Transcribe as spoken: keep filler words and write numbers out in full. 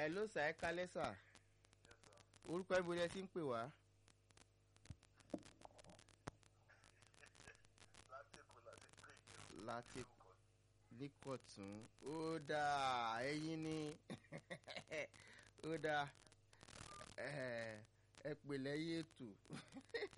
ẹ ló sà ẹ kálẹ́ sà orúkọ ibo ni ẹ ti ń pè wá. láti níkọ̀tún ó dáa ẹ̀yin ni ó dáa ẹ pè lẹ́yìn ètò.